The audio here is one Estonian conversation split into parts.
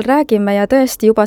räägime ja tõesti juba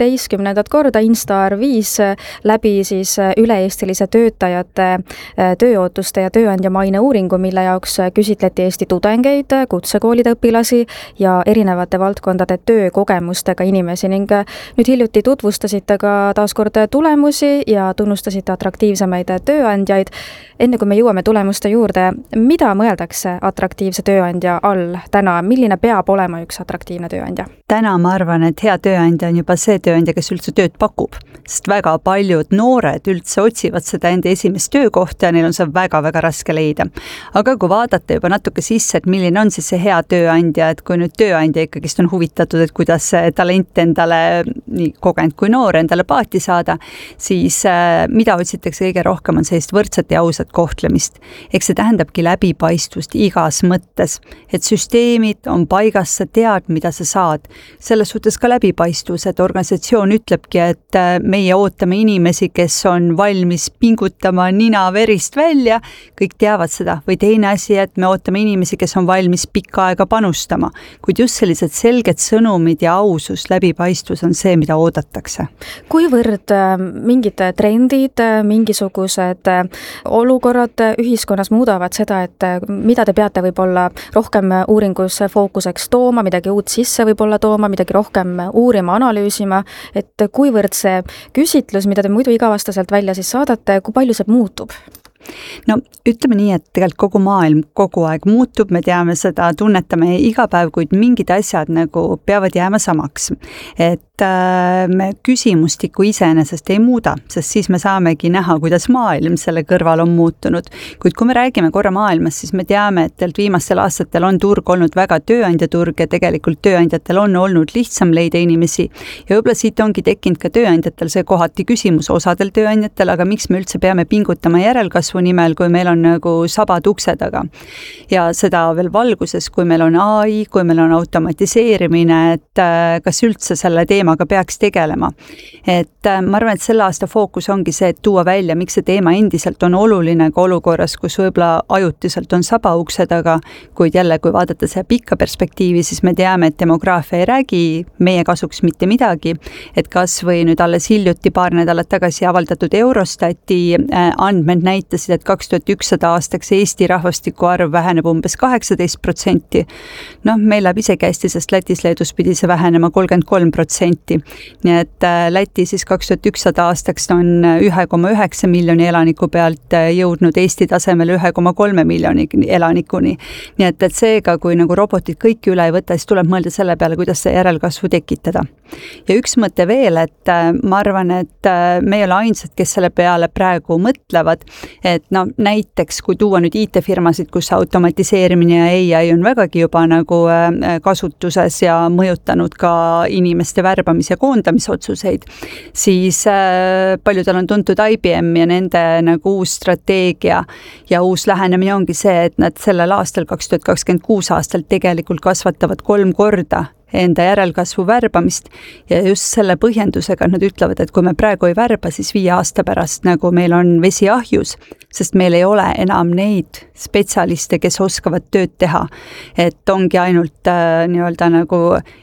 17. korda Instar5 läbi siis üle-eestilise töötajate tööootuste ja tööandja maine uuringu, mille jaoks küsitleti Eesti tudengeid, kutsekoolide õpilasi ja erinevate valdkondade töökogemustega inimesi ning nüüd hiljuti tutvustasite ka taaskord tulemusi ja tunnustasite atraktiivsemaid tööandjaid. Enne kui me jõuame tulemuste juurde, mida mõeldakse atraktiivse tööandja all täna? Milline peab olema üks atraktiivne tööandja? Täna ma arvan, et hea tööandja on juba see tööandja, kes üldse tööd pakub, sest väga paljud noored üldse otsivad seda enda esimest töökohta ja neil on see väga-väga raske leida. Aga kui vaadata juba natuke sisse, et milline on siis see hea tööandja, et kui nüüd tööandja ikkagist on huvitatud, et kuidas see talent endale, nii kogenud kui noor, endale paati saada, siis mida otsitakse kõige rohkem on sellist võrdset ja ausat kohtlemist. Eks see tähendabki läbipaistvust igas mõttes, et süsteemid on paigas, sa tead, mida sa saad. Selles suhtes ka läbipaistvus, et organisatsioon ütlebki, et meie ootame inimesi, kes on valmis pingutama nina verist välja, kõik teavad seda. Või teine asi, et me ootame inimesi, kes on valmis pikka aega panustama. Kuid just sellised selged sõnumid ja ausus, läbipaistvus on see, mida oodatakse. Kuivõrd mingid trendid, mingisugused olukorrad ühiskonnas muudavad seda, et mida te peate võib-olla rohkem uuringus fookuseks tooma, midagi uut sisse võib-olla tooma, midagi rohkem uurima, analüüsima, et kuivõrd see küsitlus, mida te muidu igavastaselt välja siis saadate, kui palju see muutub? No ütleme nii, et tegelikult kogu maailm kogu aeg muutub, me teame seda, tunnetame iga päev, kuid mingid asjad nagu peavad jääma samaks. Et me küsimustikku iseenesest ei muuda, sest siis me saamegi näha, kuidas maailm selle kõrval on muutunud. Kuid kui me räägime korra maailmast, siis me teame, et viimastel aastatel on turg olnud väga tööandjaturg ja tegelikult tööandjatel on olnud lihtsam leida inimesi. Ja võib-olla siit ongi tekkinud ka tööandjatel see kohati küsimus osadel tööandjatel, aga miks me üldse peame pingutama järelkasvu nimel, kui meil on nagu sabad ukse taga. Ja seda veel valguses, kui meil on AI, kui meil on automatiseerimine, et kas üldse selle teemaga peaks tegelema. Et ma arvan, et selle aasta fookus ongi see, et tuua välja, miks see teema endiselt on oluline ka olukorras, kus võib-olla ajutiselt on saba ukse taga, kuid jälle, kui vaadata see pikka perspektiivi, siis me teame, et demograafia ei räägi meie kasuks mitte midagi, et kas või nüüd alles hiljuti paar nädalat tagasi avaldatud Eurostati andmed näitasid, et 2100 aastaks Eesti rahvastiku arv väheneb umbes 18%. Noh, meil läheb isegi hästi, sest Lätis-Leedus pidi see vähenema 33%. Nii et Läti siis 2100 aastaks on 1,9 miljoni elaniku pealt jõudnud Eesti tasemel 1,3 miljoni elanikuni. Nii et seega, kui nagu robotid kõiki üle ei võta, siis tuleb mõelda selle peale, kuidas see järelkasvu tekitada. Ja üks mõte veel, et ma arvan, et me ei ole ainsad, kes selle peale praegu mõtlevad, et no näiteks kui tuua nüüd IT-firmasid, kus automatiseerimine ja AI on vägagi juba nagu kasutuses ja mõjutanud ka inimeste värbamis- ja koondamisotsuseid, siis paljudel on tuntud IBM ja nende nagu uus strateegia ja uus lähenemine ongi see, et nad sellel aastal 2026 aastal tegelikult kasvatavad 3 korda enda järelkasvu värbamist ja just selle põhjendusega nad ütlevad, et kui me praegu ei värba, siis 5 aasta pärast nagu meil on vesi ahjus, sest meil ei ole enam neid spetsialiste, kes oskavad tööd teha. Et ongi ainult nii-öelda nagu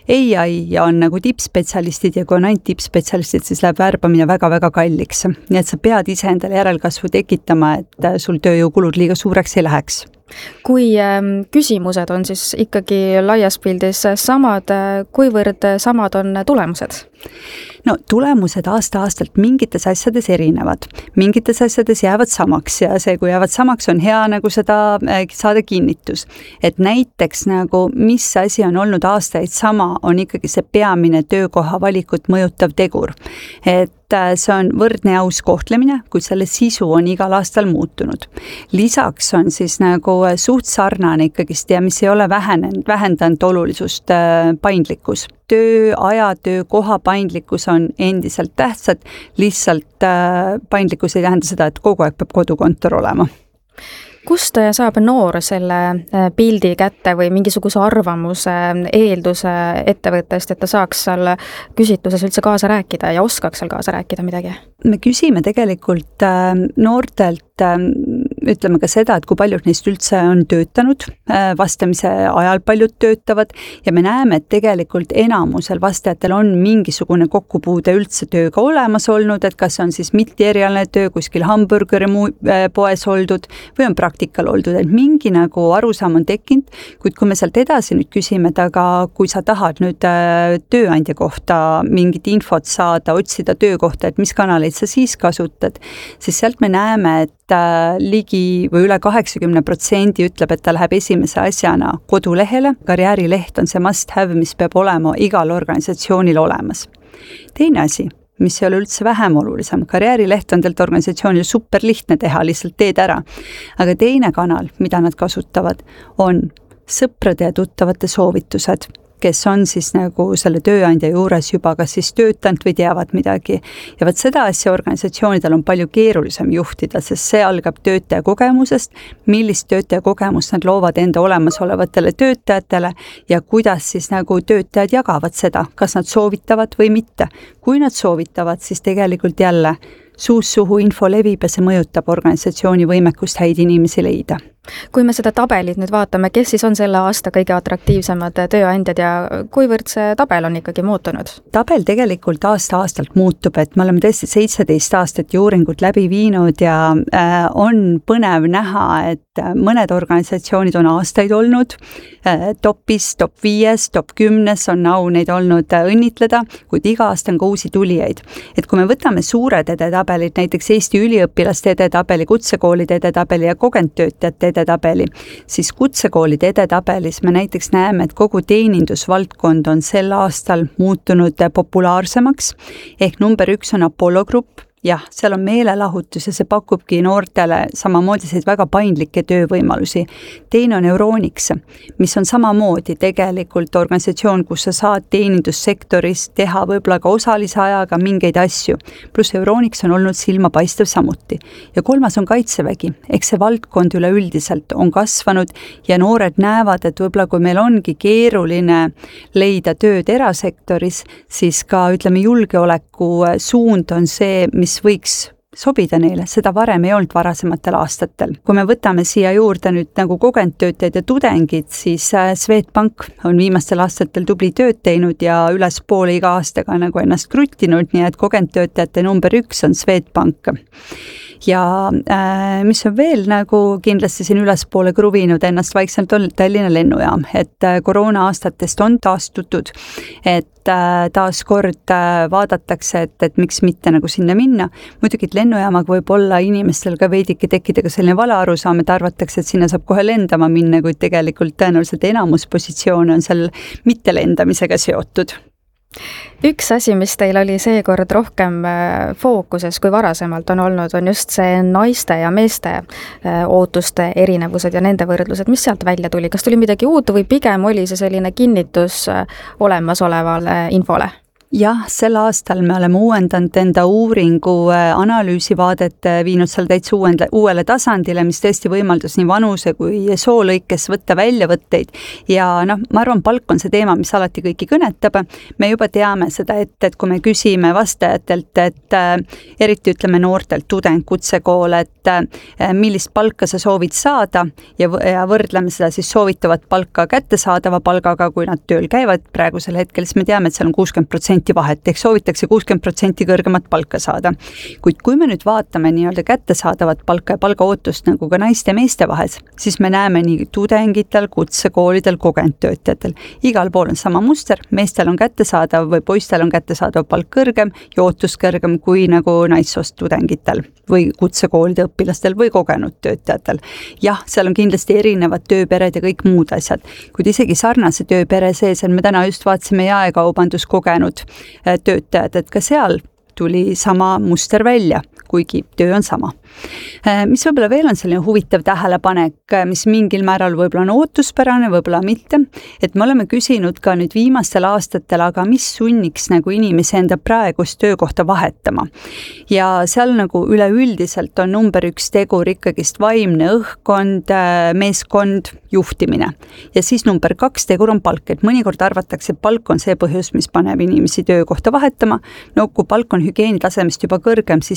AI ja on nagu tippspetsialistid ja kui on ainult tippspetsialistid, siis läheb värbamine väga-väga kalliks. Nii et sa pead ise endale järelkasvu tekitama, et sul tööjõukulud liiga suureks ei läheks. Kui küsimused on siis ikkagi laias pildis samad, kuivõrd samad on tulemused? No tulemused aasta-aastalt mingites asjades erinevad, mingites asjades jäävad samaks ja see, kui jäävad samaks, on hea nagu seda saada kinnitus. Et näiteks nagu, mis asi on olnud aastaid sama, on ikkagi see peamine töökoha valikut mõjutav tegur. Et see on võrdne ja aus kohtlemine, kuid selle sisu on igal aastal muutunud. Lisaks on siis nagu suht sarnane ikkagist ja mis ei ole vähendanud olulisust paindlikkus. Tööaja, töökoha paindlikkus on endiselt tähtsad, lihtsalt paindlikkus ei tähenda seda, et kogu aeg peab kodukontor olema. Kust saab noor selle pildi kätte või mingisuguse arvamuse, eelduse ettevõttest, et ta saaks seal küsitluses üldse kaasa rääkida ja oskaks seal kaasa rääkida midagi? Me küsime tegelikult noortelt ütleme ka seda, et kui paljud neist üldse on töötanud, vastamise ajal paljud töötavad ja me näeme, et tegelikult enamusel vastajatel on mingisugune kokkupuude üldse tööga olemas olnud, et kas on siis mitteerialane töö kuskil hamburgeri poes oldud või on praktikal oldud, et mingi nagu arusaam on tekkinud, kuid kui me sealt edasi nüüd küsime, et aga kui sa tahad nüüd tööandja kohta mingit infot saada, otsida töökohta, et mis kanaleid sa siis kasutad, siis sealt me näeme, et ligi või üle 80% ütleb, et ta läheb esimese asjana kodulehele. Karjäärileht on see must have, mis peab olema igal organisatsioonil olemas. Teine asi, mis ei ole üldse vähem olulisem, karjäärileht on teilt organisatsioonil super lihtne teha, lihtsalt teed ära. Aga teine kanal, mida nad kasutavad, on sõprade ja tuttavate soovitused, kes on siis nagu selle tööandja juures juba kas siis töötanud või teavad midagi. Ja võt seda asja organisatsioonidel on palju keerulisem juhtida, sest see algab töötaja kogemusest, millist töötaja kogemust nad loovad enda olemasolevatele töötajatele ja kuidas siis nagu töötajad jagavad seda, kas nad soovitavad või mitte. Kui nad soovitavad, siis tegelikult jälle suust suhu info levib ja see mõjutab organisatsiooni võimekust häid inimesi leida. Kui me seda tabelit nüüd vaatame, kes siis on selle aasta kõige atraktiivsemad tööandjad ja kuivõrd see tabel on ikkagi muutunud? Tabel tegelikult aasta-aastalt muutub, et me oleme tõesti 17 aastat uuringut läbi viinud ja on põnev näha, et mõned organisatsioonid on aastaid olnud topis, top 5, top 10 on au neid olnud õnnitleda, kuid iga aasta on ka uusi tulijaid. Et kui me võtame suured edetabelid, näiteks Eesti üliõpilaste edetabeli, kutsekoolide edetabeli ja kogenud töötajate edetabeli, siis kutsekoolide edetabelis me näiteks näeme, et kogu teenindusvaldkond on sel aastal muutunud populaarsemaks, ehk number 1 on Apollo Grupp. Jah, seal on meelelahutus ja see pakubki noortele samamoodi selliseid väga paindlikke töövõimalusi. Teine on Euronics, mis on samamoodi tegelikult organisatsioon, kus sa saad teenindussektoris teha võib-olla ka osalise ajaga mingeid asju. Pluss Euronics on olnud silmapaistev samuti. Ja kolmas on Kaitsevägi, ehk see valdkond üleüldiselt on kasvanud ja noored näevad, et võib-olla kui meil ongi keeruline leida tööd erasektoris, siis ka ütleme julgeoleku suund on see, mis võiks sobida neile, seda varem ei olnud varasematel aastatel. Kui me võtame siia juurde nüüd nagu kogenud töötajad ja tudengid, siis Swedbank on viimastel aastatel tubli tööd teinud ja ülespoole iga aastaga nagu ennast kruttinud, nii et kogenud töötajate number 1 on Swedbank. Ja mis on veel nagu kindlasti siin ülespoole kruvinud ennast vaikselt on Tallinna lennujaam, et koroona aastatest on taastutud, et taas kord vaadatakse, et miks mitte nagu sinna minna. Muidugi, et lennujaamaga võib olla inimestel ka veidike tekkida ka selline vale arusaam, et arvatakse, et sinna saab kohe lendama minna, kuid tegelikult tõenäoliselt enamus positsioone on seal mitte lendamisega seotud. Üks asi, mis teil oli seekord rohkem fookuses kui varasemalt on olnud, on just see naiste ja meeste ootuste erinevused ja nende võrdlused. Mis sealt välja tuli? Kas tuli midagi uut või pigem oli see selline kinnitus olemasolevale infole? Jah, sel aastal me oleme uuendanud enda uuringu analüüsivaadet, viinud seal täitsa uuele tasandile, mis tõesti võimaldas nii vanuse kui soolõikes võtta väljavõtteid. Ja ma arvan, palk on see teema, mis alati kõiki kõnetab. Me juba teame seda, et kui me küsime vastajatelt, et eriti ütleme noortelt tudeng, kutsekool, et millist palka sa soovid saada ja võrdleme seda siis soovitavat palka kättesaadava palgaga, kui nad tööl käivad praegusel hetkel, siis me teame, et seal on 60% vahet, ehk soovitakse 60% kõrgemat palka saada. Kuid kui me nüüd vaatame nii-öelda kättesaadavat palka ja palgaootust nagu ka naiste ja meeste vahes, siis me näeme nii tudengitel, kutsekoolidel, kogenud töötajatel. Igal pool on sama muster, meestel on kättesaadav või poistel on kättesaadav palk kõrgem ja ootus kõrgem kui nagu naissoost tudengitel või kutsekoolide õpilastel või kogenud töötajatel. Jah, seal on kindlasti erinevad tööpered ja kõik muud asjad, kuid isegi sarnase tööpere sees, me täna just vaatasime jaekaubandus kogenud töötajad, et ka seal tuli sama muster välja, kuigi töö on sama. Mis võib-olla veel on selline huvitav tähelepanek, mis mingil määral võib-olla on ootuspärane, võib-olla mitte, et me oleme küsinud ka nüüd viimastel aastatel, aga mis sunniks nagu inimesi enda praegust töökohta vahetama. Ja seal nagu üleüldiselt on number 1 tegur ikkagist vaimne õhkkond, meeskond, juhtimine. Ja siis number 2 tegur on palk, et mõnikord arvatakse, et palk on see põhjus, mis paneb inimesi töökohta vahetama. No kui palk on hügieenitasemest juba kõrgem, siis see ei ole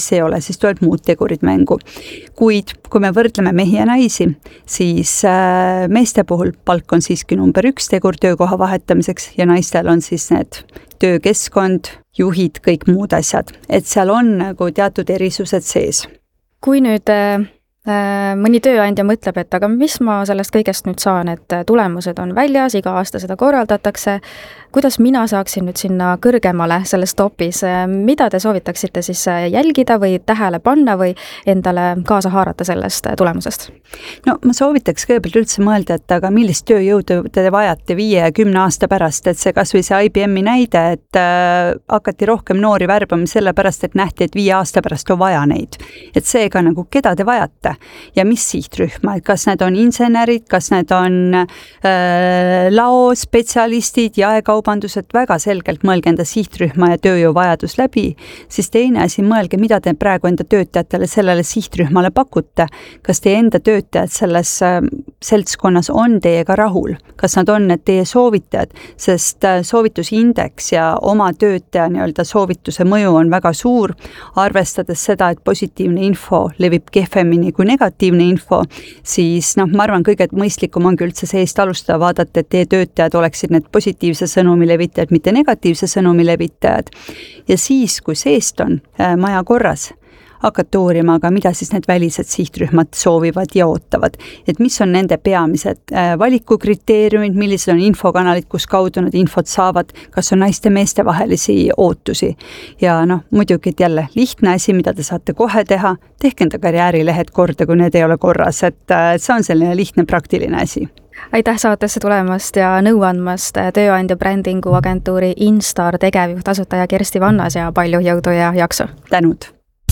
siis tulevad muud tegurid mängu. Kuid kui me võrdleme mehi ja naisi, siis meeste puhul palk on siiski number 1 tegur töökoha vahetamiseks ja naistel on siis need töökeskkond, juhid, kõik muud asjad. Et seal on nagu teatud erisused sees. Kui nüüd mõni tööandja mõtleb, et aga mis ma sellest kõigest nüüd saan, et tulemused on väljas, iga aasta seda korraldatakse, kuidas mina saaksin nüüd sinna kõrgemale selles topis, mida te soovitaksite siis jälgida või tähele panna või endale kaasa haarata sellest tulemusest? No ma soovitaks kõigepealt üldse mõelda, et aga millist tööjõudu te vajate 5 ja 10 aasta pärast, et see kas või see IBM-i näide, et hakati rohkem noori värbama sellepärast, et nähti, et 5 aasta pärast on vaja neid. Et seega nagu keda te vajate ja mis sihtrühma, et kas need on insenerid, kas need on laospetsialistid, jaekaubandused, väga selgelt mõelge enda sihtrühma ja tööjõuvajadus läbi, siis teine asi, mõelge, mida te praegu enda töötajatele sellele sihtrühmale pakute. Kas teie enda töötajad selles seltskonnas on teiega rahul? Kas nad on need teie soovitajad? Sest soovitusindeks ja oma töötaja nii-öelda soovituse mõju on väga suur, arvestades seda, et positiivne info levib kehvemini kui negatiivne info, siis ma arvan, kõige mõistlikum ongi üldse seest alustada, vaadata, et teie töötajad oleksid need positiivse sõnumi levitajad, mitte negatiivse sõnumi levitajad. Ja siis, kui seest on maja korras, hakata uurima, aga mida siis need välised sihtrühmad soovivad ja ootavad. Et mis on nende peamised valikukriteeriumid, millised on infokanalid, kus kaudu nad infot saavad, kas on naiste-meeste vahelisi ootusi. Ja muidugi, et jälle lihtne asi, mida te saate kohe teha, tehke enda karjäärilehed korda, kui need ei ole korras, et see on selline lihtne praktiline asi. Aitäh saatesse tulemast ja nõu andmast tööandja brändingu agentuuri Instar tegevjuht asutaja Kersti Vannas ja palju jõudu ja jaksu. Tänud!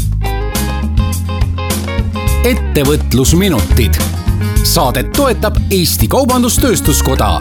Ettevõtlusminutid. Saadet toetab Eesti Kaubandus-Tööstuskoda.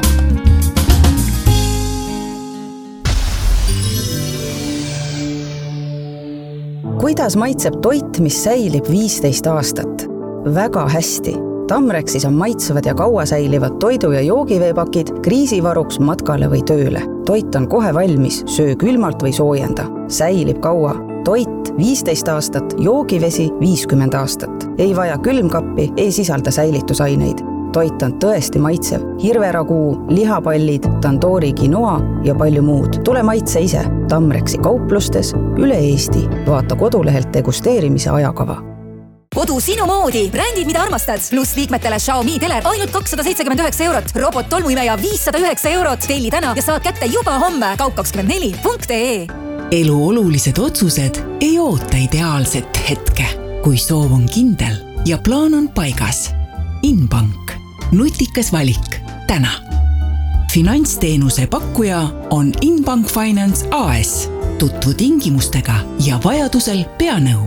Kuidas maitseb toit, mis säilib 15 aastat? Väga hästi. Tamrexis on maitsevad ja kaua säilivad toidu- ja joogiveepakid kriisivaruks matkale või tööle. Toit on kohe valmis, söö külmalt või soojenda. Säilib kaua. Toit 15 aastat, joogivesi 50 aastat. Ei vaja külmkappi, ei sisalda säilitusaineid. Toit on tõesti maitsev. Hirveraguu, lihapallid, tandoori quinoa ja palju muud. Tule maitse ise. Tamrexi kauplustes üle Eesti. Vaata kodulehelt degusteerimise ajakava. Kodu sinu moodi, brändid, mida armastad, pluss liikmetele Xiaomi teler ainult 279 €, robot tolmuimeja 509 €. Telli täna ja saad kätte juba homme kaup24.ee. Elu olulised otsused ei oota ideaalset hetke, kui soov on kindel ja plaan on paigas. Inbank. Nutikas valik. Täna. Finantsteenuse pakkuja on Inbank Finance AS. Tutvu tingimustega ja vajadusel pea nõu.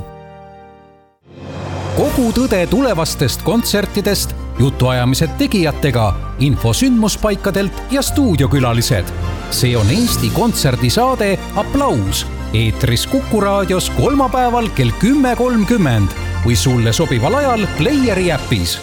Kogu tõde tulevastest kontsertidest, jutuajamised tegijatega, info sündmuspaikadelt ja stuudiokülalised. See on Eesti kontserdisaade Applaus. Eetris Kuku raadios kolmapäeval kell 10.30 või sulle sobival ajal Playeri äpis.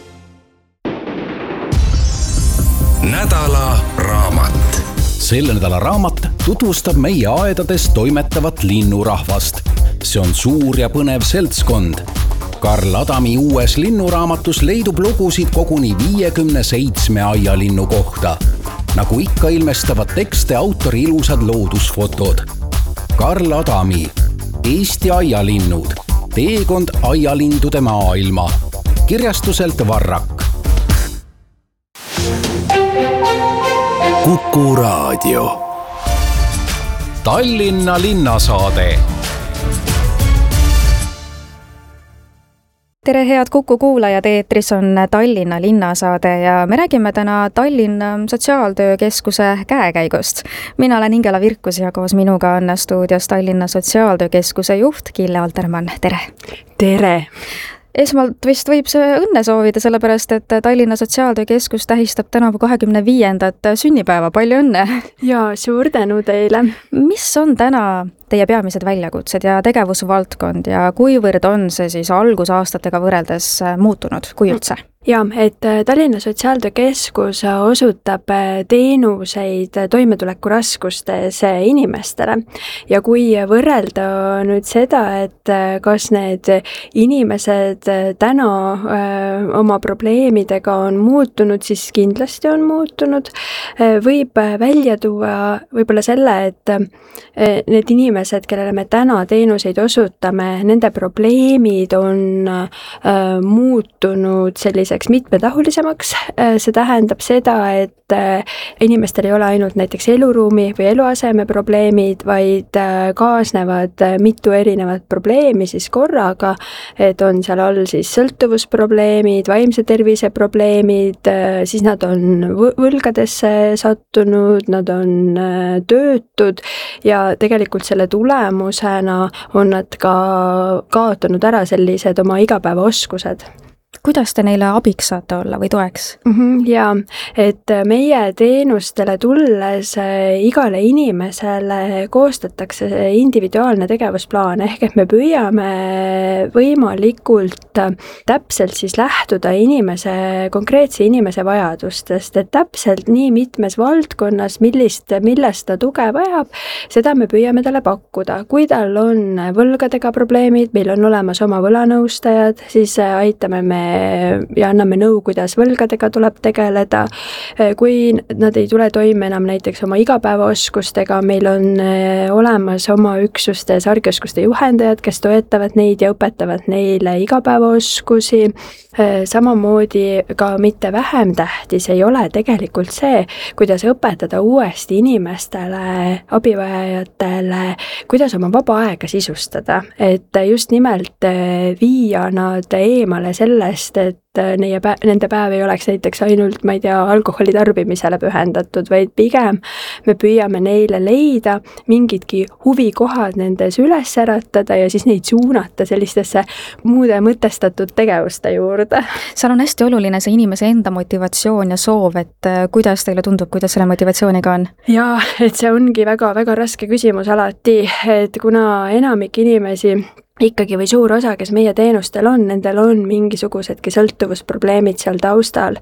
Nädala raamat. Selle nädala raamat tutvustab meie aedades toimetavat linnurahvast. See on suur ja põnev seltskond. Karl Adami uues linnuraamatus leidub lugusid koguni 57 aialinnu kohta. Nagu ikka ilmestavad tekste autori ilusad loodusfotod. Karl Adami, Eesti aialinnud, teekond aialindude maailma. Kirjastuselt Varrak. Kuku raadio. Tallinna linnasaade. Tere, head Kuku kuulajad, eetris on Tallinna linnasaade ja me räägime täna Tallinna Sotsiaaltöökeskuse käekäigust. Mina olen Ingela Virkus ja koos minuga on stuudios Tallinna Sotsiaaltöökeskuse juht Kille Altermann. Tere! Tere! Esmalt vist võib see õnne soovida, sellepärast et Tallinna Sotsiaaltöökeskus tähistab tänavu 25. sünnipäeva. Palju õnne! Ja suur tänu teile! Mis on täna teie peamised väljakutsed ja tegevusvaldkond ja kuivõrd on see siis algusaastatega võrreldes muutunud, kui üldse? ja, et Tallinna Sotsiaaltöökeskus osutab teenuseid toimetulekuraskustes inimestele ja kui võrrelda nüüd seda, et kas need inimesed täna oma probleemidega on muutunud, siis kindlasti on muutunud. Võib välja tuua võib-olla selle, et need inimesed, kellele me täna teenuseid osutame, nende probleemid on muutunud selliseks mitmetahulisemaks. See tähendab seda, et inimestel ei ole ainult näiteks eluruumi või eluaseme probleemid, vaid kaasnevad mitu erinevat probleemi siis korraga, et on seal all siis sõltuvusprobleemid, vaimse tervise probleemid, siis nad on võlgadesse sattunud, nad on töötud ja tegelikult selle tulemusena on nad ka kaotanud ära sellised oma igapäevaoskused. Kuidas te neile abiks saate olla või toeks? Jaa, et meie teenustele tulles igale inimesele koostatakse individuaalne tegevusplaan, ehk et me püüame võimalikult täpselt siis lähtuda konkreetse inimese vajadustest, et täpselt nii mitmes valdkonnas, millest ta tuge vajab, seda me püüame talle pakkuda. Kui tal on võlgadega probleemid, meil on olemas oma võlanõustajad, siis aitame me ja anname nõu, kuidas võlgadega tuleb tegeleda. Kui nad ei tule toime enam näiteks oma igapäevaoskustega, meil on olemas oma üksustes argioskuste juhendajad, kes toetavad neid ja õpetavad neile igapäevaoskusi. Samamoodi ka mitte vähem tähtis ei ole tegelikult see, kuidas õpetada uuesti inimestele, abivajajatele, kuidas oma vaba aega sisustada, et just nimelt viia nad eemale sellest, et nende päev ei oleks näiteks ainult, alkoholi tarbimisele pühendatud, vaid pigem me püüame neile leida mingidki huvikohad nendes üles äratada ja siis neid suunata sellistesse muude mõtestatud tegevuste juurde. Seal on hästi oluline see inimese enda motivatsioon ja soov, et kuidas teile tundub, kuidas selle motivatsiooniga on? Jaa, et see ongi väga-väga raske küsimus alati, et kuna enamik inimesi ikkagi või suur osa, kes meie teenustel on, nendel on mingisugusedki sõltuvusprobleemid seal taustal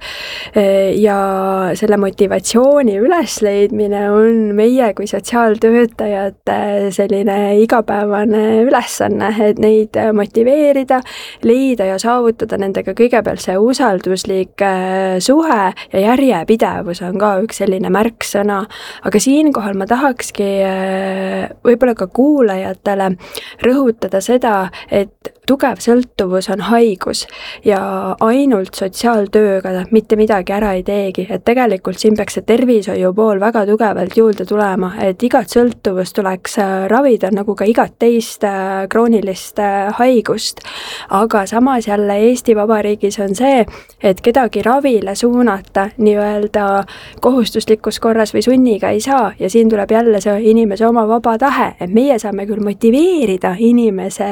ja selle motivatsiooni ülesleidmine on meie kui sotsiaaltöötajate selline igapäevane ülesanne, et neid motiveerida, leida ja saavutada nendega kõigepealt see usalduslik suhe ja järjepidevus on ka üks selline märksõna, aga siinkohal ma tahakski võib-olla ka kuulajatele rõhutada seda, et tugev sõltuvus on haigus ja ainult sotsiaaltööga mitte midagi ära ei teegi, et tegelikult siin peaks see tervishoiu pool väga tugevalt juurde tulema, et igat sõltuvust tuleks ravida nagu ka igat teist kroonilist haigust, aga samas jälle Eesti Vabariigis on see, et kedagi ravile suunata nii-öelda kohustuslikus korras või sunniga ei saa ja siin tuleb jälle see inimese oma vaba tahe, et meie saame küll motiveerida inimesel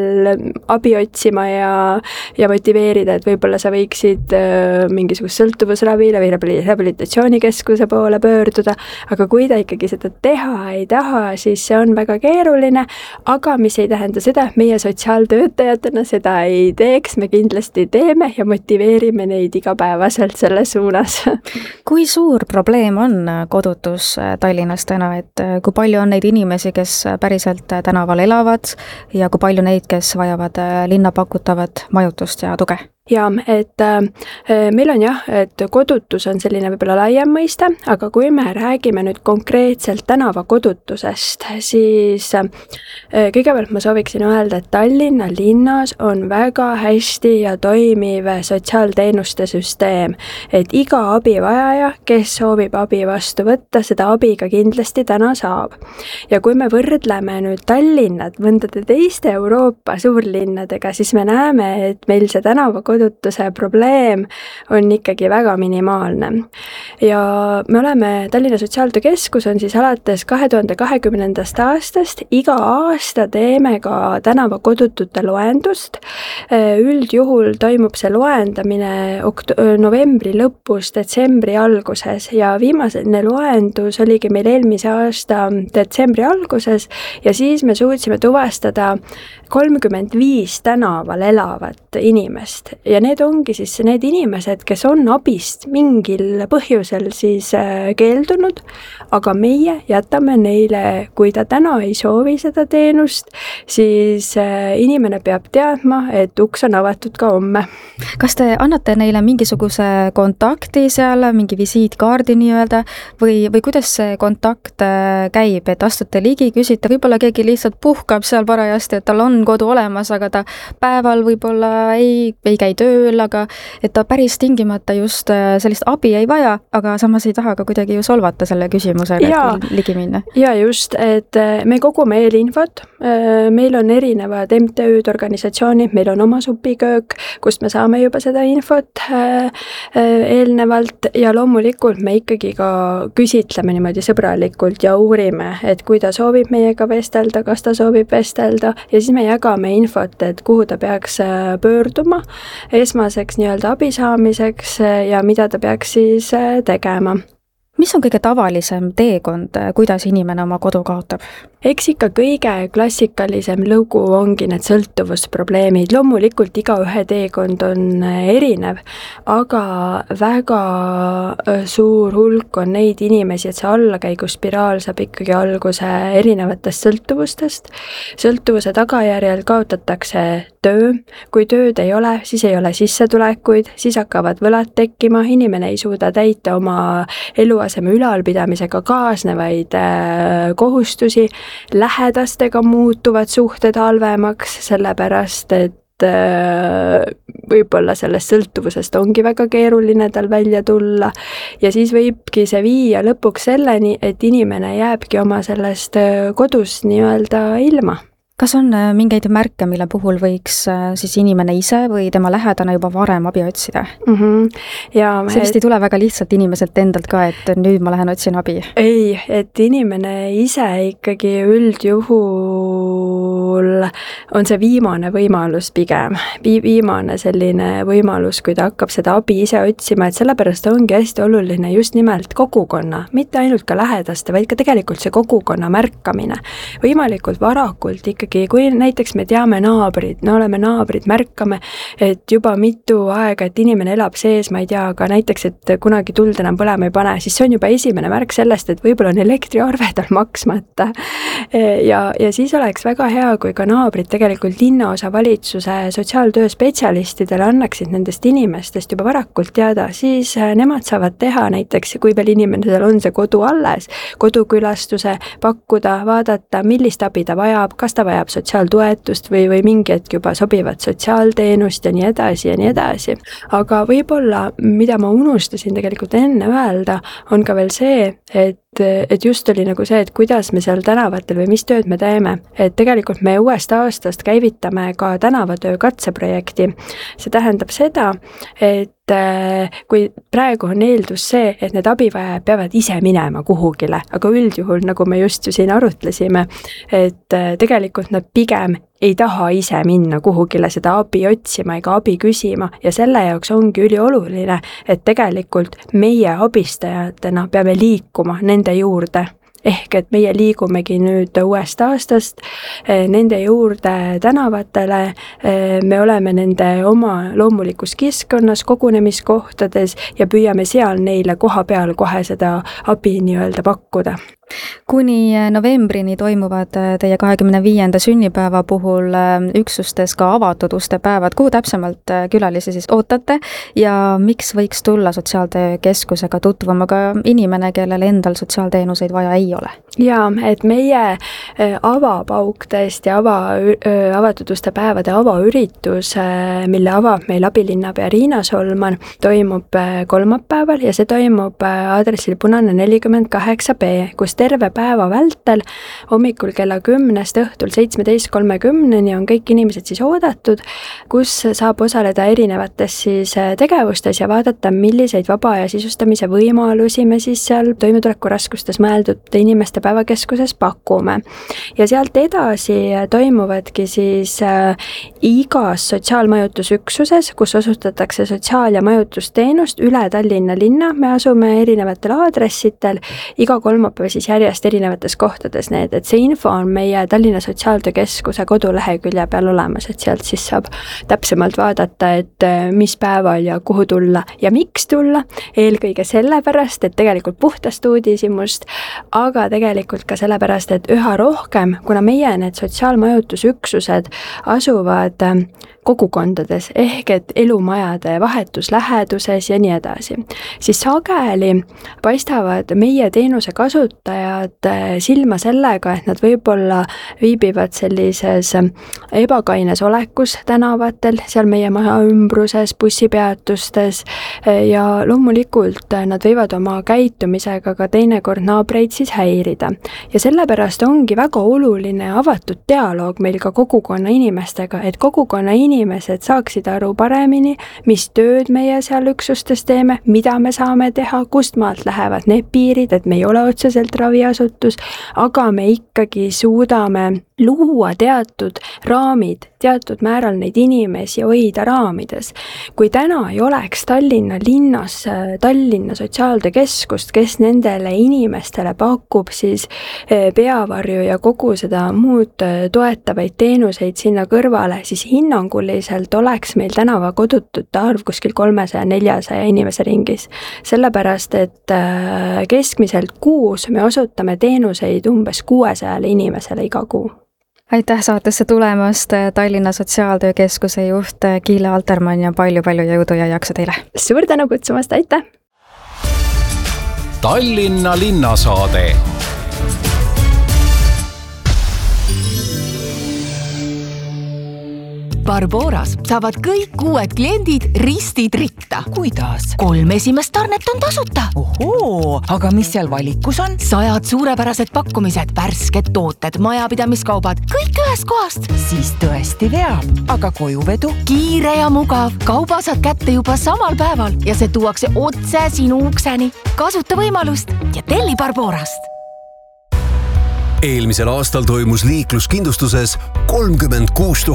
abi otsima ja motiveerida, et võib-olla sa võiksid mingisugust sõltuvusravile või rehabilitatsioonikeskuse poole pöörduda, aga kui ta ikkagi seda teha ei taha, siis see on väga keeruline, aga mis ei tähenda seda, et meie sotsiaaltöötajatena seda ei teeks, me kindlasti teeme ja motiveerime neid igapäevaselt selles suunas. Kui suur probleem on kodutus Tallinnas täna, et kui palju on neid inimesi, kes päriselt tänaval elavad ja kui palju neid, kes vajavad linna pakutavat majutust ja tuge? Ja, et meil on et kodutus on selline võib-olla laiem mõiste, aga kui me räägime nüüd konkreetselt tänavakodutusest, siis kõigepealt ma sooviksin öelda, et Tallinna linnas on väga hästi ja toimiv sotsiaalteenuste süsteem, et iga abivajaja, kes soovib abi vastu võtta, seda abi ka kindlasti täna saab. Ja kui me võrdleme nüüd Tallinnat mõndade teiste Euroopa suurlinnadega, siis me näeme, et meil see tänavakodutuse probleem on ikkagi väga minimaalne. Ja me oleme, Tallinna Sotsiaaltöökeskus on siis alates 2020. aastast iga aasta teeme ka tänavakodutute loendust. Üldjuhul toimub see loendamine novembri lõpus, detsembri alguses ja viimane loendus oligi meil eelmise aasta detsembri alguses ja siis me suutsime tuvastada 35 tänaval elavat inimest ja need ongi siis need inimesed, kes on abist mingil põhjusel siis keeldunud, aga meie jätame neile, kui ta täna ei soovi seda teenust, siis inimene peab teadma, et uks on avatud ka homme. Kas te annate neile mingisuguse kontakti seal, mingi visiitkaardi nii-öelda või kuidas see kontakt käib, et astute ligi, küsite, võib-olla keegi lihtsalt puhkab seal parajasti, et tal on kodu olemas, aga ta päeval võib-olla ei käi tööl, aga et ta päris tingimata just sellist abi ei vaja, aga samas ei taha ka kuidagi ju solvata selle küsimusega, et ligi minna. Ja just, et me kogume eelinfot, meil on erinevad MTÜ-d, organisatsioonid, meil on oma supiköök, kust me saame juba seda infot eelnevalt ja loomulikult me ikkagi ka küsitleme niimoodi sõbralikult ja uurime, et kui ta soovib meiega vestelda, kas ta soovib vestelda ja siis me jagame infot, et kuhu ta peaks pöörduma esmaseks nii-öelda abi saamiseks ja mida ta peaks siis tegema. Mis on kõige tavalisem teekond, kuidas inimene oma kodu kaotab? Eks ikka kõige klassikalisem lugu ongi need sõltuvusprobleemid. Loomulikult iga ühe teekond on erinev, aga väga suur hulk on neid inimesi, et see allakäiguspiraal saab ikkagi alguse erinevatest sõltuvustest. Sõltuvuse tagajärjel kaotatakse töö. Kui tööd ei ole, siis ei ole sissetulekuid, siis hakkavad võlad tekkima, inimene ei suuda täita oma eluaseme ülalpidamisega kaasnevaid kohustusi, lähedastega muutuvad suhted halvemaks, sellepärast et võib-olla sellest sõltuvusest ongi väga keeruline tal välja tulla ja siis võibki see viia lõpuks selleni, et inimene jääbki oma sellest kodus nii-öelda ilma. Kas on mingeid märke, mille puhul võiks siis inimene ise või tema lähedane juba varem abi otsida? Ja see vist ei tule väga lihtsalt inimeselt endalt ka, et nüüd ma lähen otsin abi. Ei, et inimene ise ikkagi üldjuhul on see viimane võimalus pigem. Viimane selline võimalus, kui ta hakkab seda abi ise otsima, et sellepärast ongi hästi oluline just nimelt kogukonna, mitte ainult ka lähedaste, vaid ka tegelikult see kogukonna märkamine. Võimalikult varakult ikkagi, kui näiteks me teame naabrid, no oleme naabrid, märkame, et juba mitu aega, et inimene elab sees, ma ei tea, aga näiteks, et kunagi tuld enam põlema ei pane, siis see on juba esimene märk sellest, et võib-olla on elektriarve tal maksmata. Ja siis oleks väga hea, kui ka naabrid tegelikult linnaosa valitsuse sotsiaaltöö spetsialistidele annaksid nendest inimestest juba varakult teada, siis nemad saavad teha näiteks, kui veel inimesel on see kodu alles, kodukülastuse pakkuda, vaadata, millist abi ta vajab, kas ta vajab sotsiaaltoetust või mingi hetk juba sobivat sotsiaalteenust ja nii edasi ja nii edasi. Aga võib-olla, mida ma unustasin tegelikult enne öelda, on ka veel see, et just oli nagu see, et kuidas me seal tänavatel või mis tööd me teeme. Et tegelikult me uuest aastast käivitame ka tänavatöö katseprojekti. See tähendab seda, et kui praegu on eeldus see, et need abivajajad peavad ise minema kuhugile, aga üldjuhul, nagu me just ju siin arutlesime, et tegelikult nad pigem ei taha ise minna kuhugile seda abi otsima ega abi küsima ja selle jaoks ongi ülioluline, et tegelikult meie abistajatena peame liikuma nende juurde. Ehk et meie liigumegi nüüd uuest aastast nende juurde tänavatele, me oleme nende oma loomulikus keskkonnas, kogunemiskohtades ja püüame seal neile koha peal kohe seda abi nii-öelda pakkuda. Kuni novembrini toimuvad teie 25. sünnipäeva puhul üksustes ka avatud uste päevad. Kuhu täpsemalt külalisi siis ootate ja miks võiks tulla sotsiaaltöökeskusega tutvuma ka inimene, kellel endal sotsiaalteenuseid vaja ei ole? Ja, et meie avapauk tõesti avatud uste päevade avaüritus, mille avab meil abilinnapea Riina Solman, toimub kolmapäeval ja see toimub aadressil Punane 48B, kus terve päeva vältel hommikul kella 10 õhtul 17.30 on kõik inimesed siis oodatud, kus saab osaleda erinevates siis tegevustes ja vaadata, milliseid vaba aja sisustamise võimalusi me siis seal toimetulekuraskustes mõeldud inimeste tööpäevakeskuses pakume. Ja sealt edasi toimuvadki siis igas sotsiaalmajutusüksuses, kus osutatakse sotsiaal- ja majutusteenust üle Tallinna linna. Me asume erinevatel aadressitel, iga kolmapäev siis järjest erinevates kohtades need, et see info on meie Tallinna Sotsiaaltöökeskuse kodulehekülje peal olemas, et sealt siis saab täpsemalt vaadata, et mis päeval ja kuhu tulla ja miks tulla. Eelkõige sellepärast, et tegelikult puhtast uudishimust, aga tegelikult ka sellepärast, et üha rohkem, kuna meie need sotsiaalmajutusüksused asuvad kogukondades ehk et elumajade vahetus läheduses ja nii edasi, siis sageli paistavad meie teenuse kasutajad silma sellega, et nad võib-olla viibivad sellises ebakaines olekus tänavatel, seal meie maja ümbruses, bussipeatustes ja loomulikult nad võivad oma käitumisega ka teinekord naabreid siis häirida. Ja sellepärast ongi väga oluline avatud dialoog meil ka kogukonna inimestega, et kogukonna inimesed saaksid aru paremini, mis tööd meie seal üksustes teeme, mida me saame teha, kust maalt lähevad need piirid, et me ei ole otseselt raviasutus, aga me ikkagi suudame luua teatud raamid, teatud määral neid inimesi hoida raamides. Kui täna ei oleks Tallinna linnas Tallinna Sotsiaaltöökeskust, kes nendele inimestele pakub siis peavarju ja kogu seda muud toetavaid teenuseid sinna kõrvale, siis hinnanguliselt oleks meil tänavakodutute arv kuskil 300-400 inimese ringis. Sellepärast, et keskmiselt kuus me osutame teenuseid umbes 600 inimesele iga kuu. Aitäh saatesse tulemast, Tallinna Sotsiaaltöökeskuse juht Kiile Altermann ja palju-palju jõudu ja jaksu teile! Suur tänu kutsumast, aitäh! Tallinna linnasaade. Barboras saavad kõik uued kliendid ristid ritta. Kuidas? 3 esimest tarnet on tasuta. Ohoo, aga mis seal valikus on? 100 suurepärased pakkumised, värsked tooted, majapidamiskaubad, kõik ühest kohast. Siis tõesti veab, aga kojuvedu? Kiire ja mugav, kauba saad kätte juba samal päeval ja see tuuakse otse sinu ukseni. Kasuta võimalust ja telli Barborast. Eelmisel aastal toimus liikluskindlustuses 36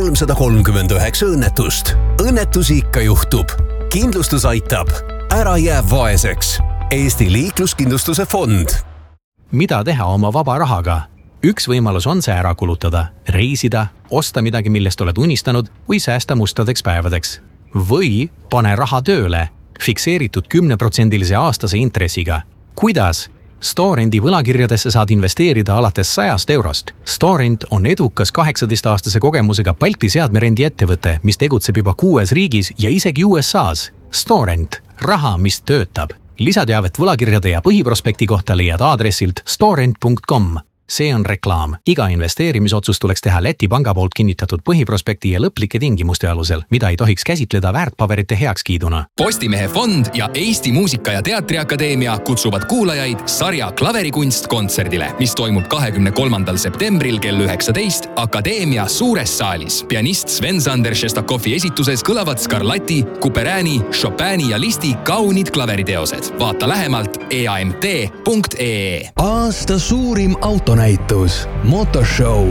339 õnnetust. Õnnetusi ikka juhtub. Kindlustus aitab. Ära jää vaeseks. Eesti liikluskindlustuse fond. Mida teha oma vaba rahaga? Üks võimalus on see ära kulutada, reisida, osta midagi, millest oled unistanud või säästa mustadeks päevadeks. Või pane raha tööle, fikseeritud 10% aastase intressiga. Kuidas? Storenti võlakirjadesse saad investeerida alates 100 eurost. Storent on edukas 18-aastase kogemusega Balti seadmerendi ettevõte, mis tegutseb juba 6 riigis ja isegi USAs. Storent, raha, mis töötab. Lisateavet võlakirjade ja põhiprospekti kohta leiad aadressilt storent.com. See on reklaam. Iga investeerimisotsus tuleks teha Läti panga poolt kinnitatud põhiprospekti ja lõplike tingimuste alusel, mida ei tohiks käsitleda väärtpaberite heakskiiduna. Postimehe fond ja Eesti Muusika- ja Teatriakadeemia kutsuvad kuulajaid sarja Klaverikunst kontserdile, mis toimub 23. septembril kell 19 Akadeemia suures saalis. Pianist Sven-Sander Šestakovi esituses kõlavad Scarlatti, Couperini, Chopini ja Listi kaunid klaveriteosed. Vaata lähemalt eamt.ee. Aasta suurim autonäitus Motorshow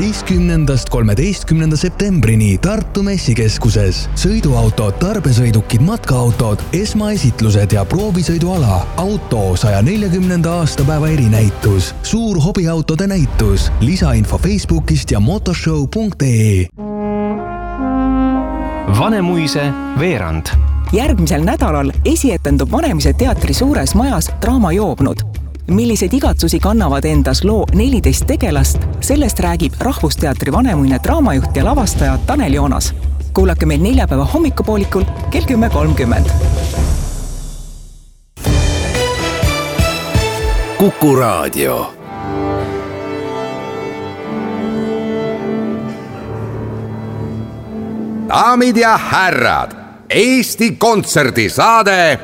11.–13. septembrini Tartu messikeskuses. Sõiduautod, tarbesõidukid, matkaautod, esmaesitlused ja proovisõiduala. Auto 140. aastapäeva erinäitus. Suur hobiautode näitus. Lisainfo Facebookist ja motorshow.ee. Vanemuise veerand. Järgmisel nädalal esietendub Vanemuise teatri suures majas Draama joobnud. Millised igatsusi kannavad endas loo 14 tegelast, sellest räägib Rahvusteatri vanemuine draamajuht ja lavastaja Tanel Joonas. Kuulake meil neljapäeva hommikupoolikul kell 10.30. Kuku Raadio. Daamid ja härrad, Eesti kontserdisaade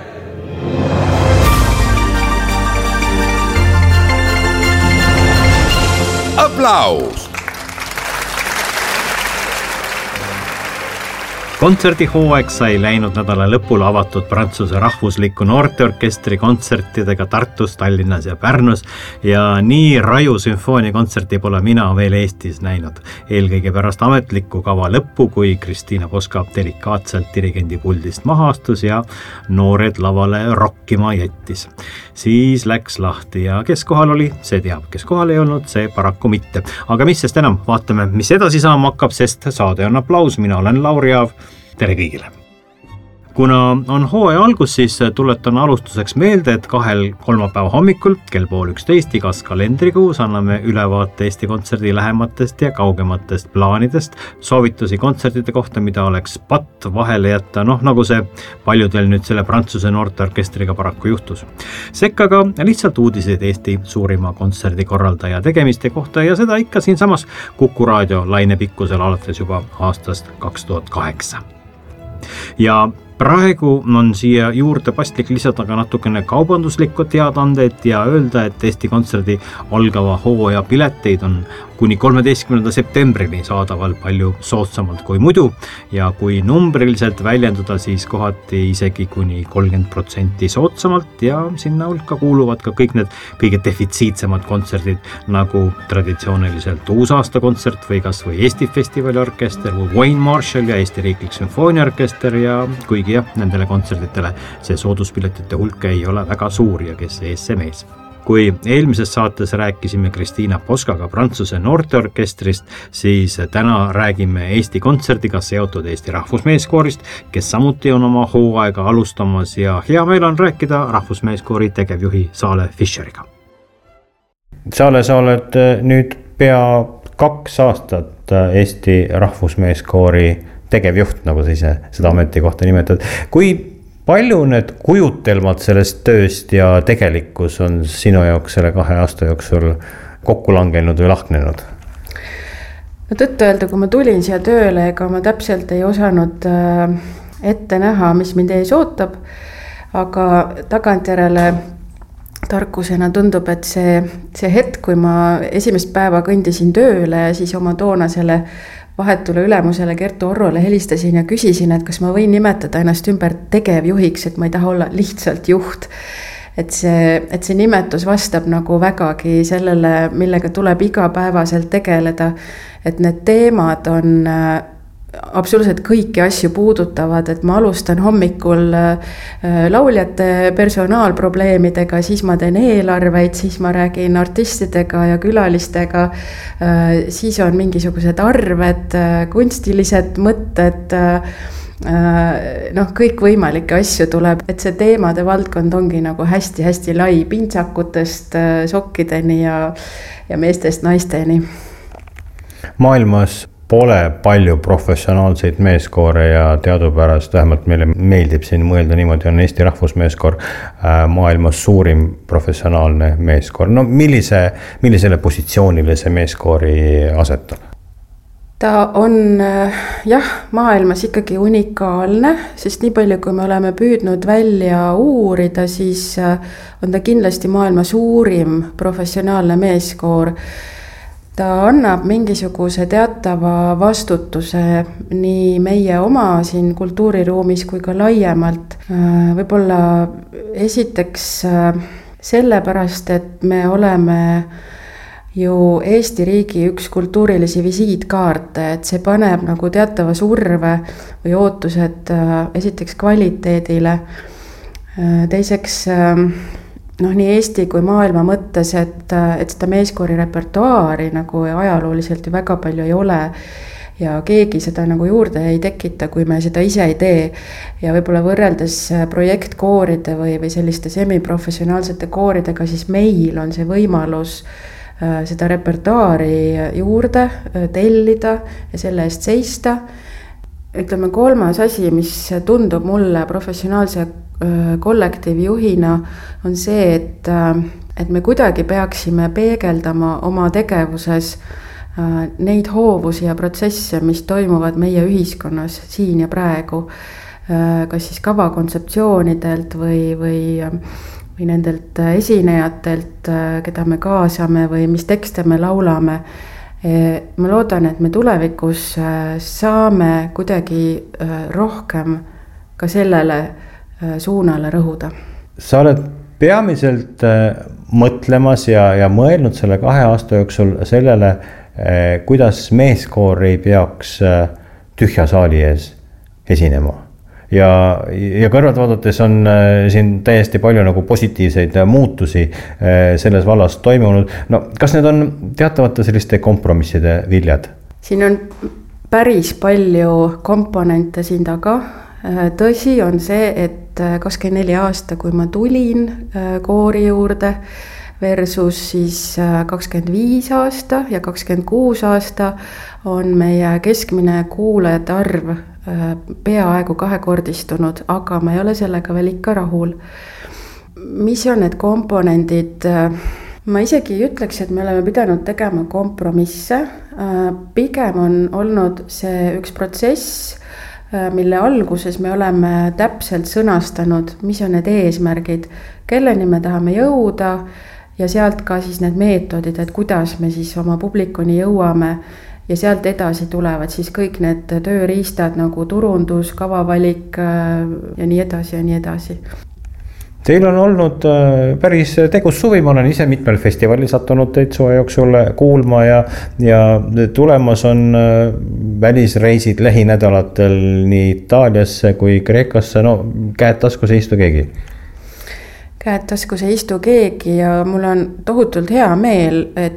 Aplaus! kontserdihooaeg sai läinud nädala lõpul avatud Prantsuse rahvusliku noorteorkestri kontsertidega Tartus, Tallinnas ja Pärnus ja nii raju sümfooniakontserti pole mina veel Eestis näinud. Eelkõige pärast ametliku kava lõppu, kui Kristiina Poska delikaatselt dirigendi puldist maha astus ja noored lavale rokkima jättis. Siis läks lahti ja kes kohal oli, see teab, kes kohal ei olnud, see paraku mitte. Aga mis sest enam, vaatame, mis edasi saama hakkab, sest saade on aplaus, mina olen Lauri Aav. Tere kõigile! Kuna on hooaja algus, siis tuletan alustuseks meelde, et 2 kolmapäeva hommikul kell 10:30 igas kalendrikuus anname ülevaate Eesti Kontserdi lähematest ja kaugematest plaanidest, soovitusi kontsertide kohta, mida oleks patt vahele jätta, nagu see paljudel nüüd selle Prantsuse noorteorkestriga paraku juhtus. Sekka ka lihtsalt uudiseid Eesti suurima kontserdikorraldaja tegemiste kohta ja seda ikka siinsamas Kuku Raadio lainepikkusel alates juba aastast 2008. Ja praegu on siia juurde paslik lisada ka natukene kaubanduslikku teadaandeid ja öelda, et Eesti Kontserdi algava hooaja pileteid on kuni 13. septembrini saadaval palju soodsamalt kui muidu ja kui numbriliselt väljenduda, siis kohati isegi kuni 30% soodsamalt ja sinna hulka kuuluvad ka kõik need kõige defitsiitsemad kontserdid nagu traditsiooniliselt uusaastakontsert või kas või Eesti Festivaliorkester või Wayne Marshall ja Eesti Riiklik Sümfooniaorkester ja kuigi jah, nendele kontserditele see sooduspiletite hulk ei ole väga suur ja kes ees see mees. Kui eelmises saates rääkisime Kristiina Poskaga Prantsuse noorteorkestrist, siis täna räägime Eesti Kontserdiga seotud Eesti Rahvusmeeskoorist, kes samuti on oma hooaega alustamas ja hea meel on rääkida Rahvusmeeskoori tegevjuhi Saale Fischeriga. Saale, sa oled nüüd pea 2 aastat Eesti Rahvusmeeskoori tegevjuht, nagu sa ise seda ametikohta nimetad. Kui palju need kujutelmad sellest tööst ja tegelikkus on sinu jaoks selle 2 aasta jooksul kokku langenud või lahknenud? No tõtt öelda, kui ma tulin siia tööle, ega ma täpselt ei osanud ette näha, mis mind ees ootab, aga tagantjärele tarkusena tundub, et see hetk, kui ma esimest päeva kõndisin tööle ja siis oma toonasele vahetule ülemusele Kertu Orrole helistasin ja küsisin, et kas ma võin nimetada ennast ümber tegevjuhiks, et ma ei taha olla lihtsalt juht. Et see nimetus vastab nagu vägagi sellele, millega tuleb igapäevaselt tegeleda, et need teemad on absoluutselt kõiki asju puudutavad, et ma alustan hommikul lauljate personaalprobleemidega, siis ma teen eelarveid, siis ma räägin artistidega ja külalistega, siis on mingisugused arved, kunstilised mõtted, kõik võimalikke asju tuleb, et see teemade valdkond ongi nagu hästi-hästi lai pintsakutest sokkideni ja meestest naisteni. Maailmas pole palju professionaalseid meeskoore ja teadupärast, vähemalt meile meeldib siin mõelda niimoodi, on Eesti Rahvusmeeskoor maailmas suurim professionaalne meeskoor. No millisele positsioonile see meeskoori asetab? Ta on maailmas ikkagi unikaalne, sest nii palju, kui me oleme püüdnud välja uurida, siis on ta kindlasti maailma suurim professionaalne meeskoor. Ta annab mingisuguse teatava vastutuse nii meie oma siin kultuuriruumis kui ka laiemalt. Võib-olla esiteks sellepärast, et me oleme ju Eesti riigi üks kultuurilisi visiitkaarte, et see paneb nagu teatava surve või ootused esiteks kvaliteedile. Teiseks nii Eesti kui maailma mõttes, et seda meeskoori repertuaari nagu ajalooliselt ju väga palju ei ole ja keegi seda nagu juurde ei tekita, kui me seda ise ei tee. Ja võib-olla võrreldes projektkooride või selliste semiprofessionaalsete kooridega, siis meil on see võimalus seda repertuaari juurde tellida ja selle eest seista. Ütleme, 3. asi, mis tundub mulle professionaalse kollektiivjuhina, on see, et me kuidagi peaksime peegeldama oma tegevuses neid hoovusi ja protsesse, mis toimuvad meie ühiskonnas siin ja praegu. Kas siis kavakontseptsioonidelt või nendelt esinejatelt, keda me kaasame või mis tekste me laulame. Ma loodan, et me tulevikus saame kuidagi rohkem ka sellele suunale rõhuda. Sa oled peamiselt mõtlemas ja mõelnud selle 2 aasta jooksul sellele, kuidas meeskoor ei peaks tühja saali ees esinema. Ja kõrvalt vaadates on siin täiesti palju nagu positiivseid muutusi selles vallas toimunud. No, kas need on teatavate selliste kompromisside viljad? Siin on päris palju komponente siin taga. Tõsi on see, et 24 aasta, kui ma tulin koori juurde versus siis 25 aasta ja 26 aasta on meie keskmine kuulajate arv peaaegu 2-kordistunud, aga ma ei ole sellega veel ikka rahul. Mis on need komponendid? Ma isegi ei ütleks, et me oleme pidanud tegema kompromisse. Pigem on olnud see üks protsess, mille alguses me oleme täpselt sõnastanud, mis on need eesmärgid, kelleni me tahame jõuda ja sealt ka siis need meetodid, et kuidas me siis oma publikuni jõuame. Ja sealt edasi tulevad siis kõik need tööriistad nagu turundus, kavavalik ja nii edasi ja nii edasi. Teil on olnud päris tegus suvi, ma olen ise mitmel festivalil sattunud teid suve jooksul kuulma ja tulemas on välisreisid lähinädalatel nii Itaaliasse kui Kreekasse, no käed taskus ei istu keegi. Käed taskus ei istu keegi ja mul on tohutult hea meel, et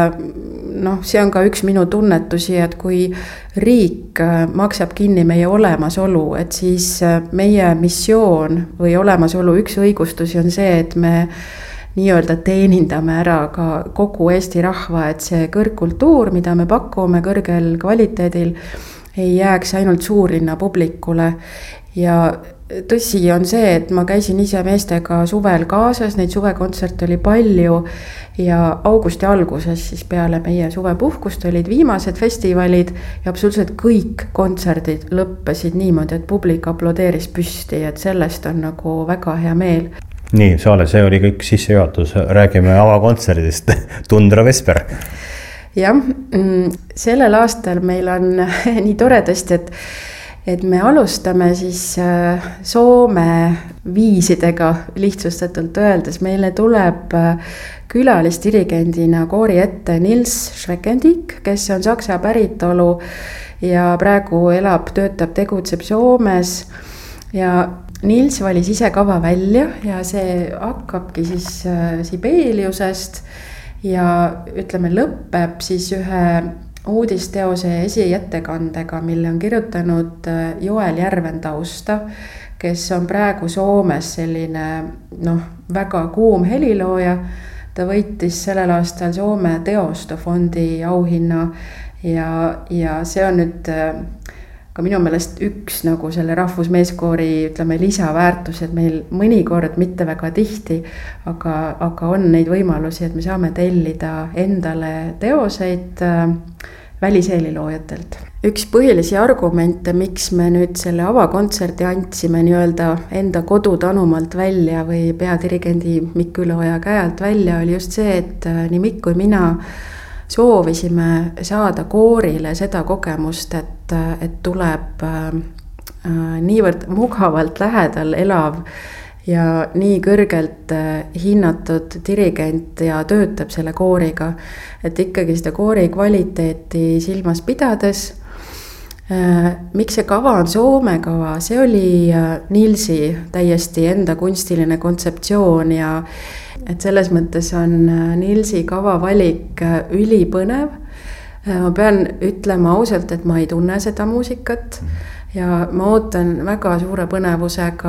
see on ka üks minu tunnetusi, et kui riik maksab kinni meie olemasolu, et siis meie missioon või olemasolu üks õigustusi on see, et me nii-öelda teenindame ära ka kogu Eesti rahva, et see kõrgkultuur, mida me pakume kõrgel kvaliteedil, ei jääks ainult suurlinna publikule. Ja tõsi on see, et ma käisin ise meestega suvel kaasas, neid suvekontserte oli palju ja augusti alguses siis peale meie suvepuhkust olid viimased festivalid ja absoluutselt kõik kontserdid lõppesid niimoodi, et publik aplodeeris püsti, et sellest on nagu väga hea meel. Nii, Saale, see oli kõik sissejuhatus, räägime avakontserdist, Tundra Vesper. Jah, sellel aastal meil on nii toredasti, et me alustame siis Soome viisidega lihtsustatult öeldes. Meile tuleb külalisdirigendina koori ette Nils Schreckendick, kes on saksa päritolu ja praegu töötab, tegutseb Soomes ja Nils valis ise kava välja ja see hakkabki siis Sibeliusest ja ütleme lõpeb siis ühe uudisteose esiettekandega, mille on kirjutanud Joel Järventausta, kes on praegu Soomes selline väga kuum helilooja. Ta võitis sellel aastal Soome teostofondi auhinna ja see on nüüd ka minu meelest üks nagu selle rahvusmeeskoori lisaväärtus, et meil mõnikord mitte väga tihti, aga on neid võimalusi, et me saame tellida endale teoseid välisheliloojatelt. Üks põhilisi argumente, miks me nüüd selle avakontserti andsime nii-öelda enda kodutanumalt välja või peadirigendi Mikk Üleoja käe alt välja, oli just see, et nii Mikk kui mina soovisime saada koorile seda kogemust, et tuleb niivõrd mugavalt lähedal elav ja nii kõrgelt hinnatud dirigent ja töötab selle kooriga, et ikkagi seda koori kvaliteeti silmas pidades. Miks see kava on Soome kava? See oli Nilsi täiesti enda kunstiline kontseptsioon ja et selles mõttes on Nilsi kava valik ülipõnev. Ma pean ütlema ausalt, et ma ei tunne seda muusikat ja ma ootan väga suure põnevusega,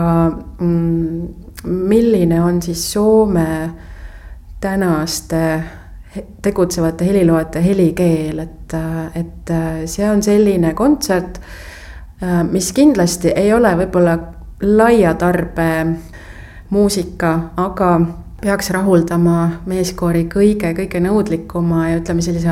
milline on siis Soome tänaste tegutsevate heliloojate helikeel, et see on selline kontsert, mis kindlasti ei ole võib-olla laia tarbe muusika, aga peaks rahuldama meeskoori kõige nõudlikuma ja sellise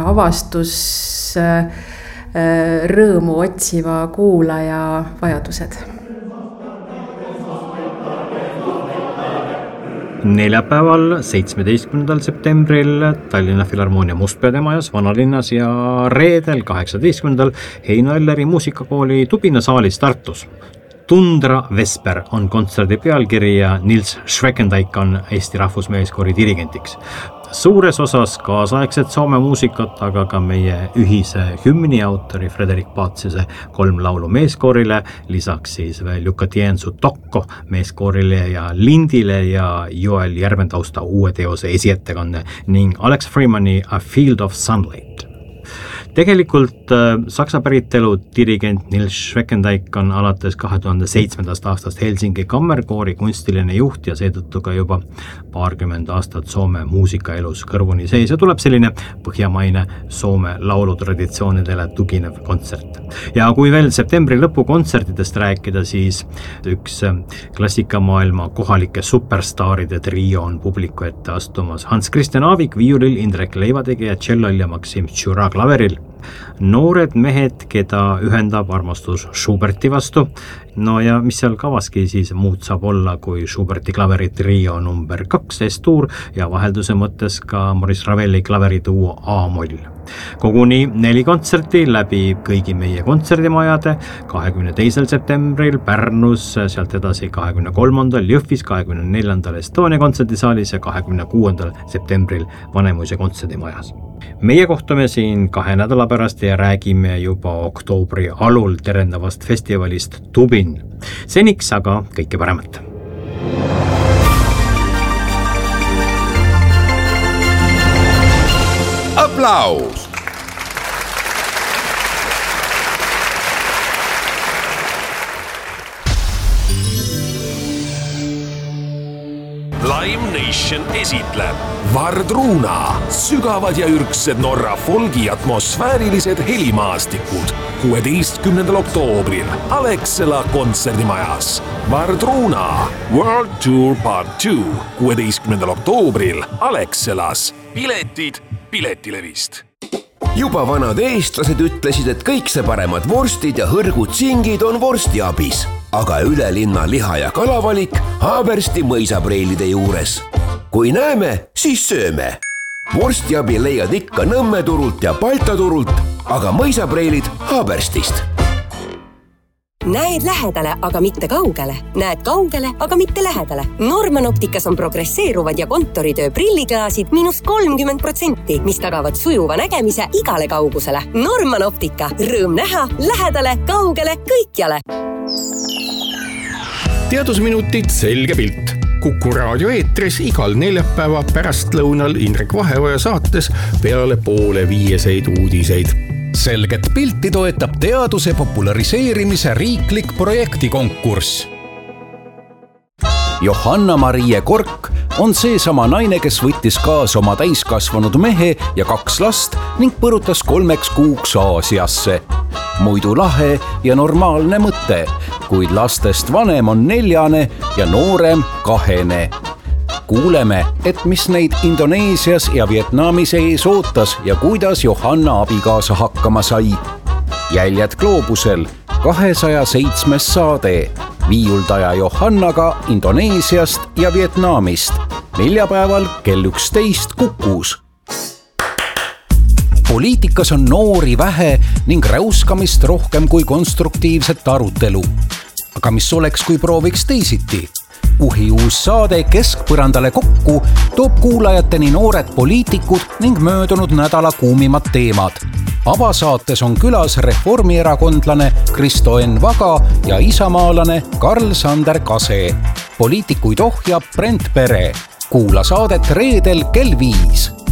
rõõmu otsiva kuulaja vajadused. neljapäeval, 17. septembril Tallinna Filharmoonia Mustpeade majas Vanalinnas ja reedel, 18. Heino Elleri muusikakooli Tubina saalis Tartus. Tundra Vesper on kontserdi pealkiri ja Nils Schweckendyk on Eesti Rahvusmeeskoori dirigentiks. Suures osas kaasaegset Soome muusikat, aga ka meie ühise hümni autori Frederik Paatsise 3 laulu meeskoorile, lisaks siis veel Jukka Tiensu Tokko meeskoorile ja Lindile ja Joel Järventausta uue teose esiettekanne ning Alex Freemani A Field of Sunlight. Tegelikult saksa päritolu dirigent Nils Schweckendyk on alates 2007. aastast Helsingi kammerkoori kunstiline juht ja seetõttu ka juba paarkümmend aastat Soome muusikaelus kõrvuni sees ja tuleb selline põhjamaine Soome laulutraditsioonidele tuginev kontsert. Ja kui veel septembri lõpu kontsertidest rääkida, siis üks klassikamaailma kohalike superstaaride trio on publiku ette astumas. Hans Christian Aavik viiulil, Indrek Leivategija tšellol ja Maksim Tšura klaveril. Noored mehed, keda ühendab armastus Schuberti vastu. No ja mis seal kavaski siis muud saab olla kui Schuberti klaveri trio number 2 S-tuur ja vahelduse mõttes ka Maurice Ravelli klaverituo A-moll. Koguni 4 kontserti läbi kõigi meie kontserdimajade, 22. septembril Pärnus, sealt edasi 23. Jõhvis, 24. Estonia kontserdisaalis ja 26. septembril Vanemuise kontserdimajas. Meie kohtume siin 2 nädala pärast ja räägime juba oktoobri alul terendavast festivalist Tubin. Seniks aga kõike paremat! Aplaus! Lime Nation esitleb Vardruna, sügavad ja ürgsed Norra folgi atmosfäärilised helimaastikud 16. oktoobril Alexela kontserdimajas. Vardruna World Tour Part 2 16. oktoobril Alexelas. Piletid Piletilevist. Juba vanad eestlased ütlesid, et kõik see paremad vorstid ja hõrgud singid on vorstiabis, aga üle linna liha- ja kalavalik Haabersti mõisapreilide juures. Kui näeme, siis sööme. Vorstiabi leiad ikka Nõmme turult ja Balta turult, aga mõisapreilid Haaberstist. Näed lähedale, aga mitte kaugele. Näed kaugele, aga mitte lähedale. Norman Opticas on progresseeruvad ja kontoritöö prilliklaasid -30%, mis tagavad sujuva nägemise igale kaugusele. Norman Optica. Rõõm näha lähedale, kaugele, kõikjale. Teadusminutid selge pilt. Kuku raadio eetris igal neljapäeva pärastlõunal Indrek Vaheoja saates peale 4:30 uudiseid. Selget pilti toetab teaduse populariseerimise riiklik projektikonkurss. Johanna-Marie Kork on seesama naine, kes võttis kaasa oma täiskasvanud mehe ja 2 last ning põrutas 3 kuuks Aasiasse. Muidu lahe ja normaalne mõte, kuid lastest vanem on 4 ja noorem 2. Kuuleme, et mis neid Indoneesias ja Vietnamis ees ootas ja kuidas Johanna abikaasa hakkama sai. Jäljed gloobusel 207. saade. Viiuldaja Johannaga Indoneesiast ja Vietnamist. Neljapäeval kell 11 Kukus. Poliitikas on noori vähe ning räuskamist rohkem kui konstruktiivset arutelu. Aga mis oleks, kui prooviks teisiti? Uhi uus saade Keskpõrandale kokku toob kuulajateni noored poliitikud ning möödunud nädala kuumimad teemad. Avasaates on külas reformierakondlane Kristo Enn Vaga ja isamaalane Karl-Sander Kase. Poliitikuid ohjab Brent Pere. Kuula saadet reedel kell 5.